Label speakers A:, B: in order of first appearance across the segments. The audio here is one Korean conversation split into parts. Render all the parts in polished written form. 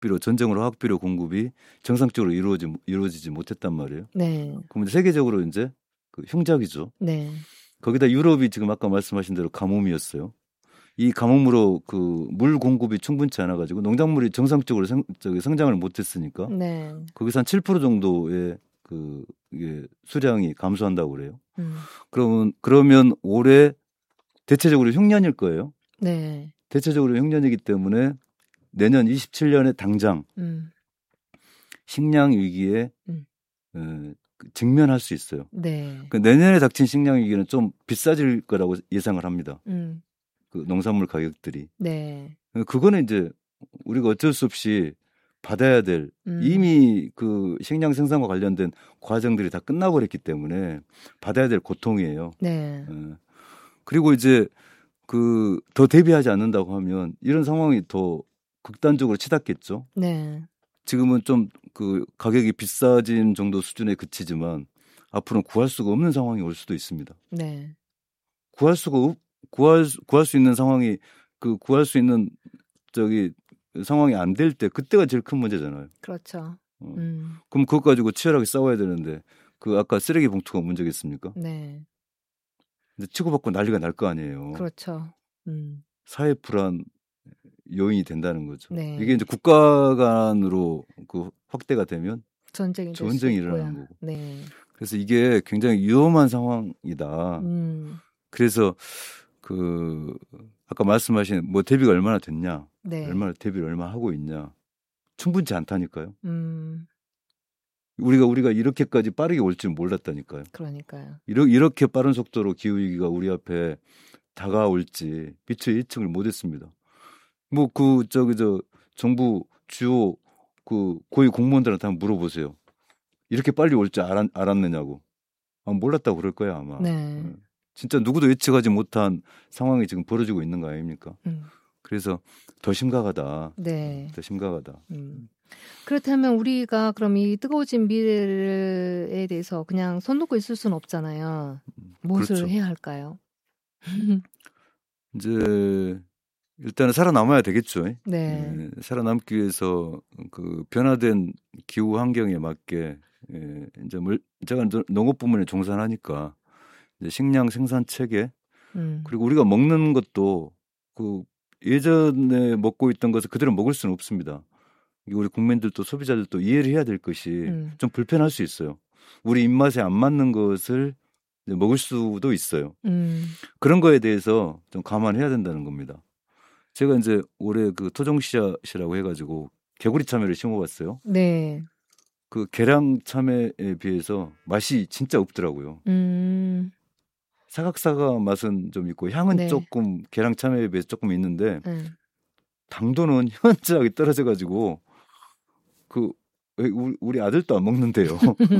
A: 화학비료 전쟁으로 화학비료 공급이 정상적으로 이루어지지 못했단 말이에요.
B: 네.
A: 그럼 세계적으로 이제 그 흉작이죠.
B: 네.
A: 거기다 유럽이 지금 아까 말씀하신 대로 가뭄이었어요. 이 가뭄으로 그 물 공급이 충분치 않아 가지고 농작물이 정상적으로 성장을 못했으니까
B: 네.
A: 거기서 한 7% 정도의 그 이게 수량이 감소한다고 그래요. 그러면 올해 대체적으로 흉년일 거예요.
B: 네.
A: 대체적으로 흉년이기 때문에 내년 27년에 당장 식량 위기에 직면할 수 있어요.
B: 네.
A: 그 내년에 닥친 식량 위기는 좀 비싸질 거라고 예상을 합니다. 그 농산물 가격들이.
B: 네.
A: 그거는 이제 우리가 어쩔 수 없이 받아야 될 이미 그 식량 생산과 관련된 과정들이 다 끝나버렸기 때문에 받아야 될 고통이에요.
B: 네.
A: 그리고 이제 그 더 대비하지 않는다고 하면 이런 상황이 더 극단적으로 치닫겠죠.
B: 네.
A: 지금은 좀 그 가격이 비싸진 정도 수준에 그치지만 앞으로는 구할 수가 없는 상황이 올 수도 있습니다.
B: 네.
A: 구할 수 있는 상황이 구할 수 있는 상황이 안 될 때 그때가 제일 큰 문제잖아요.
B: 그렇죠.
A: 그럼 그것 가지고 치열하게 싸워야 되는데 그 아까 쓰레기 봉투가 문제겠습니까?
B: 네.
A: 근데 치고받고 난리가 날 거 아니에요.
B: 그렇죠.
A: 사회 불안 요인이 된다는 거죠.
B: 네.
A: 이게 이제 국가 간으로 그 확대가 되면
B: 전쟁이
A: 일어나는 거고.
B: 네.
A: 그래서 이게 굉장히 위험한 상황이다. 그래서 그 아까 말씀하신 뭐 대비가 얼마나 됐냐,
B: 네.
A: 대비를 얼마나 하고 있냐, 충분치 않다니까요. 우리가 이렇게까지 빠르게 올 줄 몰랐다니까요.
B: 그러니까요.
A: 이렇게 빠른 속도로 기후 위기가 우리 앞에 다가올지 미처 예측을 못했습니다. 뭐 정부 주요 그 고위 공무원들한테 한번 물어보세요. 이렇게 빨리 올 줄 알았느냐고. 몰랐다고 그럴 거야 아마.
B: 네.
A: 진짜 누구도 예측하지 못한 상황이 지금 벌어지고 있는 거 아닙니까? 그래서 더 심각하다.
B: 네.
A: 더 심각하다.
B: 그렇다면 우리가 그럼 이 뜨거워진 미래에 대해서 그냥 손 놓고 있을 수는 없잖아요. 무엇을
A: 그렇죠.
B: 해야 할까요?
A: 이제 일단은 살아남아야 되겠죠.
B: 네.
A: 살아남기 위해서 그 변화된 기후 환경에 맞게 이제 제가 농업 부문에 종사하니까 이제 식량 생산 체계 그리고 우리가 먹는 것도 그 예전에 먹고 있던 것을 그대로 먹을 수는 없습니다. 우리 국민들도 소비자들도 이해를 해야 될 것이 좀 불편할 수 있어요. 우리 입맛에 안 맞는 것을 먹을 수도 있어요. 그런 거에 대해서 좀 감안해야 된다는 겁니다. 제가 이제 올해 그 토종씨앗이라고 해가지고 개구리 참외를 심어봤어요.
B: 네.
A: 그 계량 참외에 비해서 맛이 진짜 없더라고요. 사각사각 맛은 좀 있고 향은
B: 네.
A: 조금 계량 참외에 비해서 조금 있는데 당도는 현저하게 떨어져가지고 우리 아들도 안 먹는데요.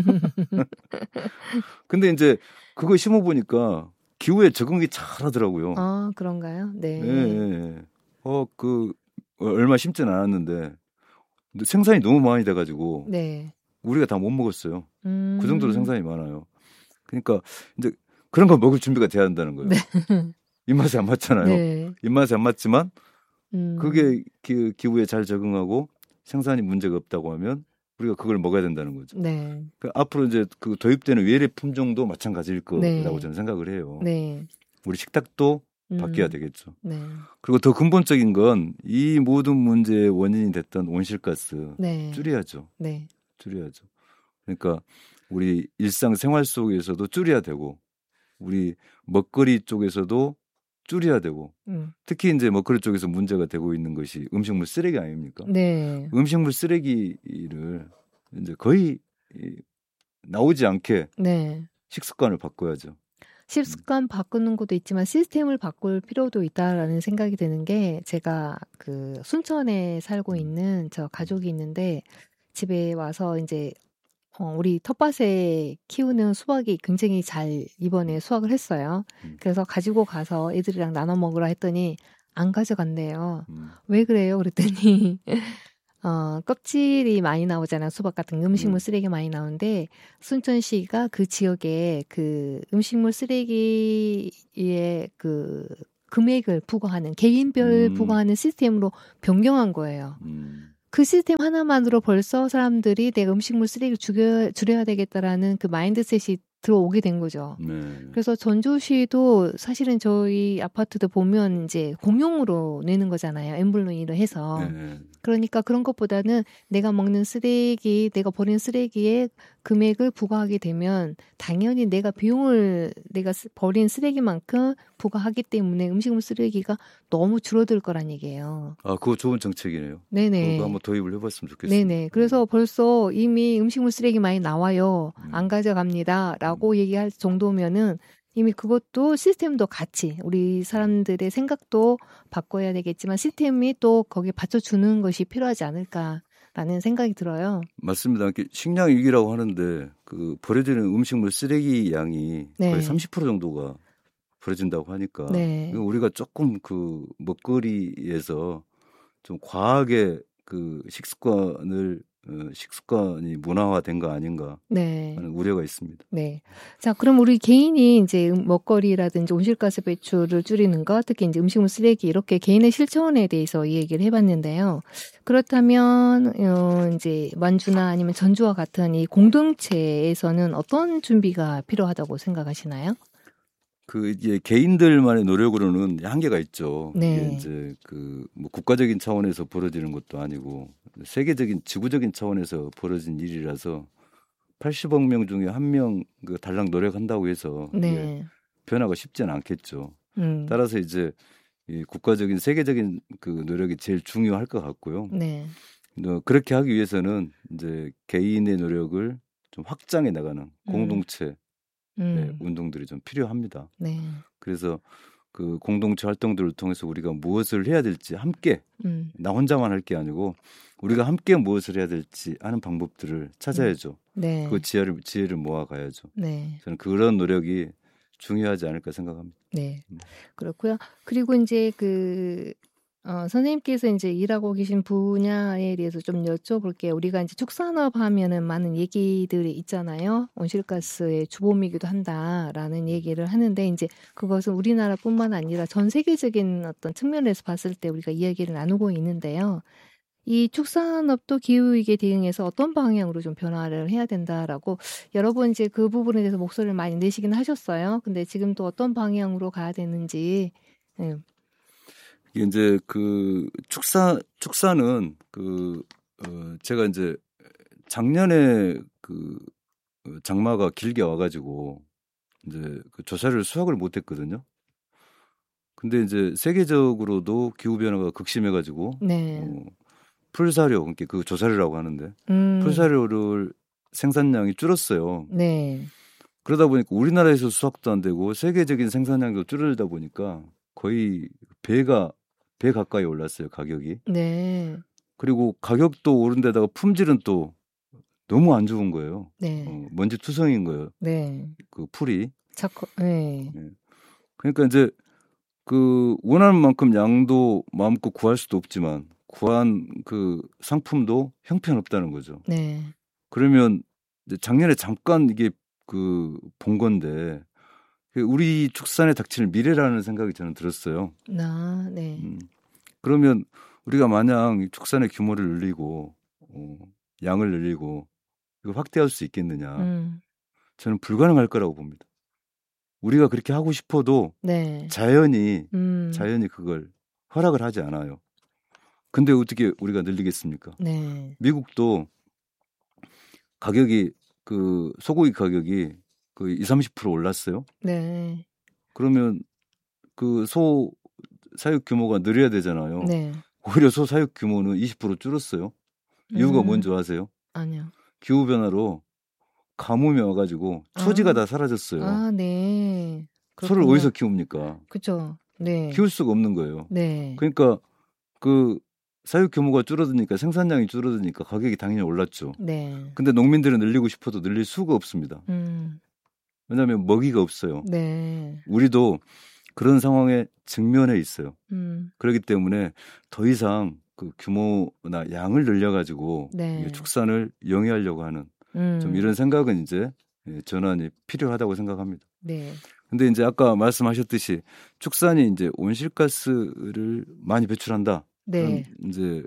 A: 근데 이제 그거 심어보니까 기후에 적응이 잘하더라고요.
B: 아 그런가요? 네.
A: 네. 얼마 심지는 않았는데 생산이 너무 많이 돼가지고
B: 네.
A: 우리가 다 못 먹었어요. 그 정도로 생산이 많아요. 그러니까 이제 그런 거 먹을 준비가 돼야 한다는 거예요.
B: 네.
A: 입맛에 안 맞잖아요.
B: 네.
A: 입맛에 안 맞지만 그게 기후에 잘 적응하고 생산이 문제가 없다고 하면 우리가 그걸 먹어야 된다는 거죠.
B: 네.
A: 그러니까 앞으로 이제 그 도입되는 외래 품종도 마찬가지일 거라고
B: 네.
A: 저는 생각을 해요.
B: 네.
A: 우리 식탁도 바뀌어야 되겠죠.
B: 네.
A: 그리고 더 근본적인 건 이 모든 문제의 원인이 됐던 온실가스
B: 네.
A: 줄여야죠.
B: 네.
A: 줄여야죠. 그러니까 우리 일상생활 속에서도 줄여야 되고 우리 먹거리 쪽에서도 줄여야 되고 특히 이제 먹거리 쪽에서 문제가 되고 있는 것이 음식물 쓰레기 아닙니까?
B: 네.
A: 음식물 쓰레기를 이제 거의 나오지 않게
B: 네.
A: 식습관을 바꿔야죠.
B: 식습관 바꾸는 것도 있지만 시스템을 바꿀 필요도 있다라는 생각이 드는 게 제가 그 순천에 살고 있는 저 가족이 있는데 집에 와서 이제 우리 텃밭에 키우는 수박이 굉장히 잘 이번에 수확을 했어요. 그래서 가지고 가서 애들이랑 나눠 먹으라 했더니 안 가져간대요. 왜 그래요? 그랬더니 껍질이 많이 나오잖아요. 수박 같은 음식물 쓰레기 많이 나오는데 순천시가 그 지역에 그 음식물 쓰레기에 그 금액을 부과하는 개인별 부과하는 시스템으로 변경한 거예요. 그 시스템 하나만으로 벌써 사람들이 내가 음식물 쓰레기를 줄여야 되겠다라는 그 마인드셋이 들어오게 된 거죠. 그래서 전주시도 사실은 저희 아파트도 보면 이제 공용으로 내는 거잖아요. 엠블론으로 해서. 그러니까 그런 것보다는 내가 먹는 쓰레기, 내가 버리는 쓰레기에 금액을 부과하게 되면 당연히 내가 버린 쓰레기만큼 부과하기 때문에 음식물 쓰레기가 너무 줄어들 거란 얘기예요.
A: 아, 그거 좋은 정책이네요.
B: 네네.
A: 그거 한번 도입을 해봤으면 좋겠습니다.
B: 네네. 그래서 벌써 이미 음식물 쓰레기 많이 나와요. 안 가져갑니다라고 얘기할 정도면은 이미 그것도 시스템도 같이 우리 사람들의 생각도 바꿔야 되겠지만 시스템이 또 거기에 받쳐주는 것이 필요하지 않을까라는 생각이 들어요.
A: 맞습니다. 식량 위기라고 하는데 그 버려지는 음식물 쓰레기 양이
B: 네.
A: 거의 30% 정도가 버려진다고 하니까
B: 네.
A: 우리가 조금 그 먹거리에서 좀 과하게 그 식습관이 문화화된 거 아닌가
B: 네.
A: 하는 우려가 있습니다.
B: 네. 자, 그럼 우리 개인이 이제 먹거리라든지 온실가스 배출을 줄이는 것, 특히 이제 음식물 쓰레기 이렇게 개인의 실천에 대해서 이 얘기를 해봤는데요. 그렇다면 이제 완주나 아니면 전주와 같은 이 공동체에서는 어떤 준비가 필요하다고 생각하시나요?
A: 이게 개인들만의 노력으로는 한계가 있죠.
B: 네.
A: 이게 이제 뭐 국가적인 차원에서 벌어지는 것도 아니고 세계적인 지구적인 차원에서 벌어진 일이라서 80억 명 중에 1명 달랑 노력한다고 해서
B: 네.
A: 변화가 쉽지는 않겠죠. 따라서 이제 이 국가적인 세계적인 그 노력이 제일 중요할 것 같고요.
B: 네.
A: 그렇게 하기 위해서는 이제 개인의 노력을 좀 확장해 나가는 공동체 운동들이 좀 필요합니다.
B: 네.
A: 그래서 그 공동체 활동들을 통해서 우리가 무엇을 해야 될지 함께 나 혼자만 할 게 아니고 우리가 함께 무엇을 해야 될지 하는 방법들을 찾아야죠.
B: 네.
A: 그 지혜를 모아가야죠.
B: 네.
A: 저는 그런 노력이 중요하지 않을까 생각합니다.
B: 네. 그렇고요. 그리고 이제 선생님께서 이제 일하고 계신 분야에 대해서 좀 여쭤볼게요. 우리가 이제 축산업 하면은 많은 얘기들이 있잖아요. 온실가스의 주범이기도 한다라는 얘기를 하는데 이제 그것은 우리나라뿐만 아니라 전 세계적인 어떤 측면에서 봤을 때 우리가 이야기를 나누고 있는데요. 이 축산업도 기후위기에 대응해서 어떤 방향으로 좀 변화를 해야 된다라고 여러 번 이제 그 부분에 대해서 목소리를 많이 내시긴 하셨어요. 근데 지금 또 어떤 방향으로 가야 되는지. 네.
A: 이게 이제 축사는 제가 이제 작년에 장마가 길게 와가지고 이제 조사를 수확을 못했거든요. 근데 이제 세계적으로도 기후 변화가 극심해가지고
B: 네.
A: 풀사료, 그러니까 그 조사료라고 하는데 풀사료를 생산량이 줄었어요.
B: 네.
A: 그러다 보니까 우리나라에서 수확도 안 되고 세계적인 생산량도 줄어들다 보니까 거의 배 가까이 올랐어요, 가격이.
B: 네.
A: 그리고 가격도 오른 데다가 품질은 또 너무 안 좋은 거예요.
B: 네.
A: 먼지 투성인 거예요.
B: 네.
A: 그 풀이.
B: 네.
A: 네. 그러니까 이제 원하는 만큼 양도 마음껏 구할 수도 없지만 구한 그 상품도 형편없다는 거죠.
B: 네.
A: 그러면 이제 작년에 잠깐 이게 본 건데 우리 축산에 닥칠 미래라는 생각이 저는 들었어요.
B: 네.
A: 그러면 우리가 마냥 축산의 규모를 늘리고 양을 늘리고 이거 확대할 수 있겠느냐? 저는 불가능할 거라고 봅니다. 우리가 그렇게 하고 싶어도
B: 네.
A: 자연이 그걸 허락을 하지 않아요. 근데 어떻게 우리가 늘리겠습니까?
B: 네.
A: 미국도 가격이 소고기 가격이 20-30% 올랐어요.
B: 네.
A: 그러면 소 사육 규모가 늘려야 되잖아요.
B: 네.
A: 오히려 소 사육 규모는 20% 줄었어요. 이유가 뭔지 아세요?
B: 아니요.
A: 기후 변화로 가뭄이 와가지고 초지가 다 사라졌어요.
B: 네.
A: 소를 어디서 키웁니까?
B: 그렇죠. 네.
A: 키울 수가 없는 거예요.
B: 네.
A: 그러니까 사육 규모가 줄어드니까 생산량이 줄어드니까 가격이 당연히 올랐죠.
B: 네.
A: 근데 농민들은 늘리고 싶어도 늘릴 수가 없습니다. 왜냐하면 먹이가 없어요.
B: 네.
A: 우리도 그런 상황에 직면해 있어요. 그렇기 때문에 더 이상 규모나 양을 늘려가지고
B: 네.
A: 축산을 영위하려고 하는 좀 이런 생각은 이제 전환이 필요하다고 생각합니다.
B: 네.
A: 근데 이제 아까 말씀하셨듯이 축산이 이제 온실가스를 많이 배출한다.
B: 네.
A: 이제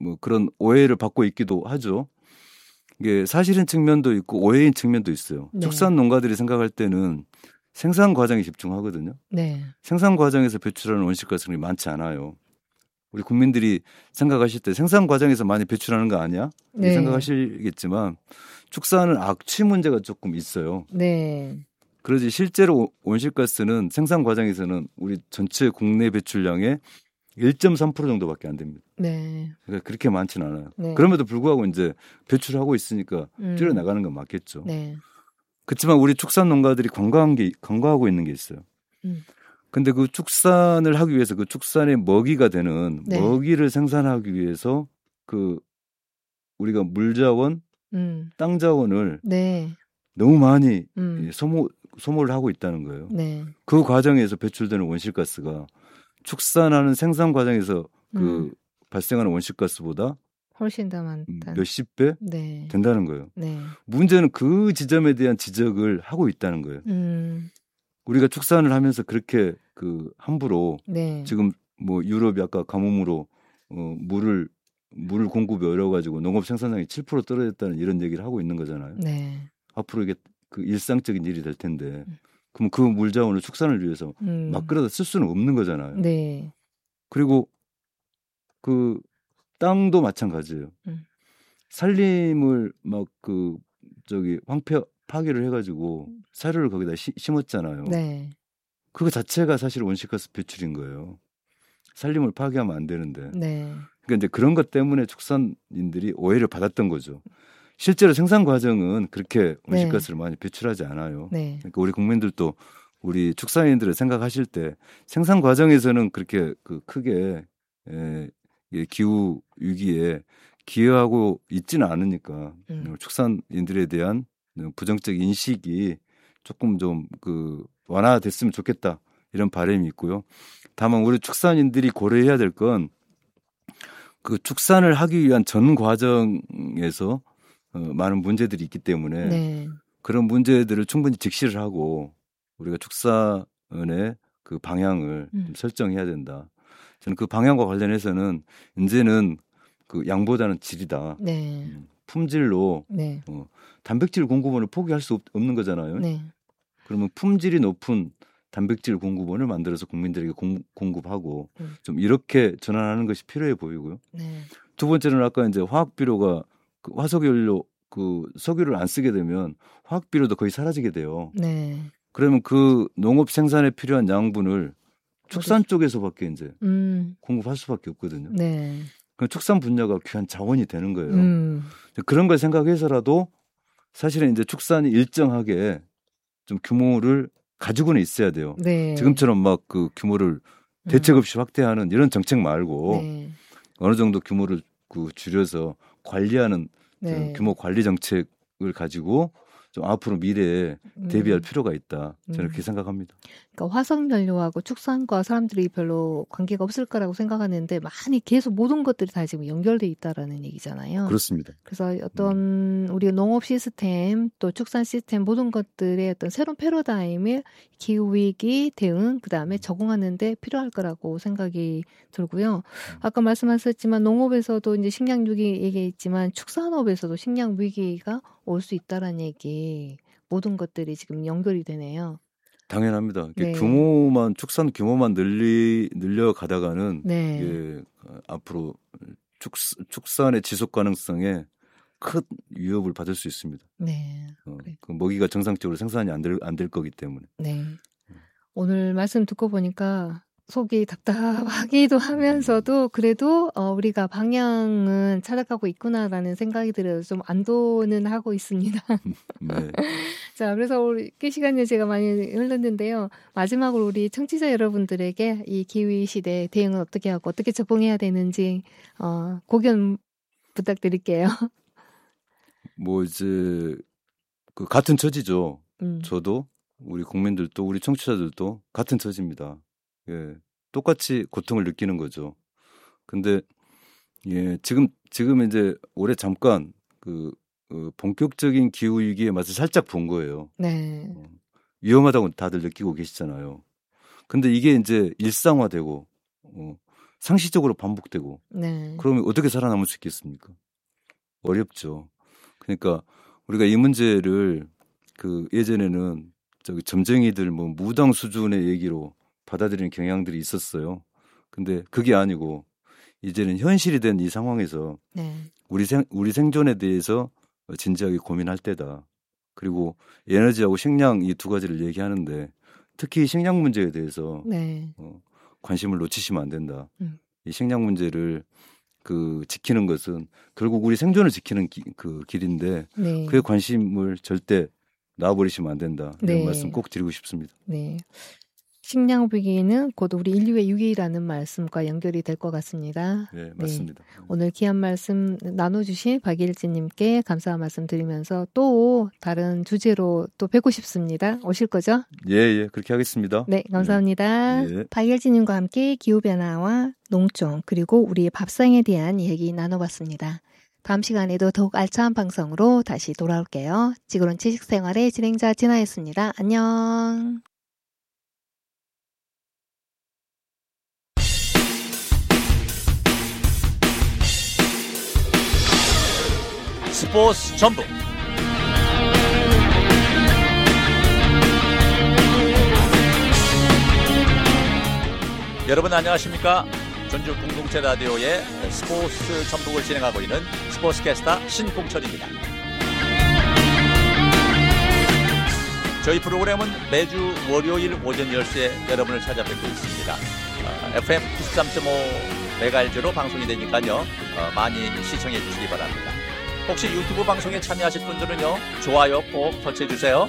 A: 뭐 그런 오해를 받고 있기도 하죠. 이게 사실인 측면도 있고 오해인 측면도 있어요.
B: 네.
A: 축산 농가들이 생각할 때는 생산 과정에 집중하거든요.
B: 네.
A: 생산 과정에서 배출하는 온실가스는 많지 않아요. 우리 국민들이 생각하실 때 생산 과정에서 많이 배출하는 거 아니야?
B: 네.
A: 생각하시겠지만 축산은 악취 문제가 조금 있어요.
B: 네.
A: 그러지 실제로 온실가스는 생산 과정에서는 우리 전체 국내 배출량의 1.3% 정도밖에 안 됩니다.
B: 네.
A: 그러니까 그렇게 많지는 않아요.
B: 네.
A: 그럼에도 불구하고 이제 배출하고 있으니까 줄여 나가는 건 맞겠죠.
B: 네.
A: 그렇지만 우리 축산 농가들이 관과하고 있는 게 있어요. 근데 그 축산을 하기 위해서 그 축산의 먹이가 되는
B: 네.
A: 먹이를 생산하기 위해서 그 우리가 물 자원, 땅 자원을
B: 네.
A: 너무 많이 소모를 하고 있다는 거예요.
B: 네.
A: 그 과정에서 배출되는 온실가스가 축산하는 생산 과정에서 그 발생하는 온실가스보다
B: 훨씬 더 많다.
A: 몇십 배
B: 네.
A: 된다는 거예요.
B: 네.
A: 문제는 그 지점에 대한 지적을 하고 있다는 거예요. 우리가 축산을 하면서 그렇게 그 함부로
B: 네.
A: 지금 뭐 유럽이 아까 가뭄으로 물을 공급이 어려워가지고 농업 생산량이 7% 떨어졌다는 이런 얘기를 하고 있는 거잖아요.
B: 네.
A: 앞으로 이게 그 일상적인 일이 될 텐데 그럼 그 물 자원을 축산을 위해서 막 끌어다 쓸 수는 없는 거잖아요.
B: 네.
A: 그리고 그 땅도 마찬가지예요. 산림을 막 그 저기 파괴를 해가지고 사료를 거기다 심었잖아요.
B: 네.
A: 그거 자체가 사실 온실가스 배출인 거예요. 산림을 파괴하면 안 되는데.
B: 네.
A: 그러니까 이제 그런 것 때문에 축산인들이 오해를 받았던 거죠. 실제로 생산 과정은 그렇게 온실가스를 많이 배출하지 않아요.
B: 네.
A: 그러니까 우리 국민들도 우리 축산인들을 생각하실 때 생산 과정에서는 그렇게 그 크게 기후 위기에 기여하고 있지는 않으니까 축산인들에 대한 부정적 인식이 조금 좀 그 완화됐으면 좋겠다 이런 바람이 있고요. 다만 우리 축산인들이 고려해야 될 건 그 축산을 하기 위한 전 과정에서 많은 문제들이 있기 때문에
B: 네.
A: 그런 문제들을 충분히 직시를 하고 우리가 축산의 그 방향을 좀 설정해야 된다. 저는 그 방향과 관련해서는 이제는 그 양보다는 질이다.
B: 네.
A: 품질로
B: 네.
A: 단백질 공급원을 포기할 수 없는 거잖아요.
B: 네.
A: 그러면 품질이 높은 단백질 공급원을 만들어서 국민들에게 공급하고 좀 이렇게 전환하는 것이 필요해 보이고요.
B: 네.
A: 두 번째는 아까 이제 화학비료가 그 화석연료 그 석유를 안 쓰게 되면 화학비료도 거의 사라지게 돼요.
B: 네.
A: 그러면 그 농업 생산에 필요한 양분을 축산 쪽에서밖에 이제 공급할 수밖에 없거든요.
B: 네.
A: 그 축산 분야가 귀한 자원이 되는 거예요. 그런 걸 생각해서라도 사실은 이제 축산이 일정하게 좀 규모를 가지고는 있어야 돼요.
B: 네.
A: 지금처럼 막 그 규모를 대책 없이 확대하는 이런 정책 말고
B: 네.
A: 어느 정도 규모를 그 줄여서 관리하는
B: 네.
A: 규모 관리 정책을 가지고 좀 앞으로 미래에 대비할 필요가 있다. 저는 그렇게 생각합니다.
B: 그러니까 화석연료하고 축산과 사람들이 별로 관계가 없을 거라고 생각하는데 많이 계속 모든 것들이 다 지금 연결돼 있다라는 얘기잖아요.
A: 그렇습니다.
B: 그래서 어떤 우리 농업 시스템 또 축산 시스템 모든 것들의 어떤 새로운 패러다임을 기후위기 대응 그다음에 적응하는데 필요할 거라고 생각이 들고요. 아까 말씀하셨지만 농업에서도 이제 식량 위기 얘기했지만 축산업에서도 식량 위기가 올 수 있다라는 얘기 모든 것들이 지금 연결이 되네요.
A: 당연합니다.
B: 네.
A: 규모만 축산 규모만 늘려가다가는
B: 네.
A: 이게 앞으로 축산의 지속 가능성에 큰 위협을 받을 수 있습니다.
B: 네.
A: 그 먹이가 정상적으로 생산이 안 될 거기 때문에.
B: 네. 오늘 말씀 듣고 보니까 속이 답답하기도 하면서도 그래도 우리가 방향은 찾아가고 있구나라는 생각이 들어서 좀 안도는 하고 있습니다.
A: 네.
B: 자, 그래서 우리 시간이 제가 많이 흘렀는데요. 마지막으로 우리 청취자 여러분들에게 이 기후 시대 대응을 어떻게 하고 어떻게 적응해야 되는지 고견 부탁드릴게요.
A: 뭐 이제 그 같은 처지죠. 저도 우리 국민들도 우리 청취자들도 같은 처지입니다. 예, 똑같이 고통을 느끼는 거죠. 근데 예, 지금 이제 올해 잠깐 본격적인 기후 위기의 맛을 살짝 본 거예요.
B: 네.
A: 위험하다고 다들 느끼고 계시잖아요. 근데 이게 이제 일상화되고 상시적으로 반복되고
B: 네.
A: 그러면 어떻게 살아남을 수 있겠습니까? 어렵죠. 그러니까 우리가 이 문제를 그 예전에는 저기 점쟁이들 뭐 무당 수준의 얘기로 받아들이는 경향들이 있었어요. 근데 그게 아니고 이제는 현실이 된 이 상황에서
B: 네.
A: 우리 생존에 대해서 진지하게 고민할 때다. 그리고 에너지하고 식량 이 두 가지를 얘기하는데 특히 식량 문제에 대해서
B: 네.
A: 관심을 놓치시면 안 된다. 이 식량 문제를 그 지키는 것은 결국 우리 생존을 지키는 그 길인데
B: 네.
A: 그에 관심을 절대 놔버리시면 안 된다. 이런
B: 네.
A: 말씀 꼭 드리고 싶습니다.
B: 네. 식량 위기는 곧 우리 인류의 위기라는 말씀과 연결이 될 것 같습니다.
A: 네, 맞습니다.
B: 네. 오늘 귀한 말씀 나눠주신 박일진님께 감사한 말씀 드리면서 또 다른 주제로 또 뵙고 싶습니다. 오실 거죠?
A: 예, 그렇게 하겠습니다.
B: 네, 감사합니다.
A: 예.
B: 박일진님과 함께 기후변화와 농촌 그리고 우리의 밥상에 대한 얘기 나눠봤습니다. 다음 시간에도 더욱 알찬 방송으로 다시 돌아올게요. 지구론 지식생활의 진행자 진아였습니다. 안녕.
C: 스포츠 전북. 여러분 안녕하십니까? 전주 공동체 라디오의 스포츠 전북을 진행하고 있는 스포츠캐스터 신봉철입니다. 저희 프로그램은 매주 월요일 오전 10시에 여러분을 찾아뵙고 있습니다. FM 93.5MHz로 방송이 되니까요. 많이 시청해 주시기 바랍니다. 혹시 유튜브 방송에 참여하실 분들은요, 좋아요 꼭 터치해주세요.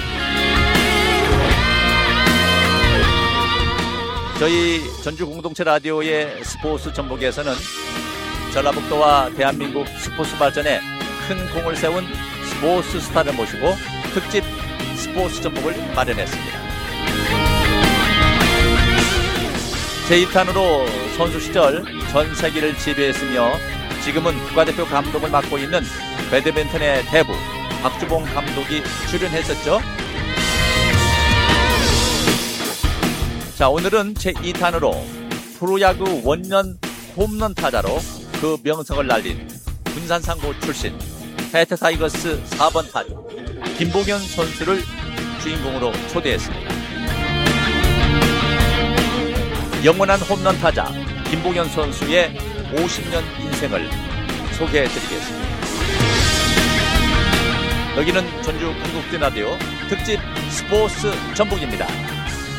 C: 저희 전주 공동체 라디오의 스포츠 전북에서는 전라북도와 대한민국 스포츠 발전에 큰 공을 세운 스포츠 스타를 모시고 특집 스포츠 전북을 마련했습니다. 제2탄으로 선수 시절 전 세계를 지배했으며 지금은 국가대표 감독을 맡고 있는 배드민턴의 대부 박주봉 감독이 출연했었죠. 자, 오늘은 제2탄으로 프로야구 원년 홈런 타자로 그 명성을 날린 군산상고 출신 해태 타이거스 4번 타자 김봉현 선수를 주인공으로 초대했습니다. 영원한 홈런 타자 김봉현 선수의 50년 인생을 소개해드리겠습니다. 여기는 전주 건국대 라디오 특집 스포츠 전북입니다.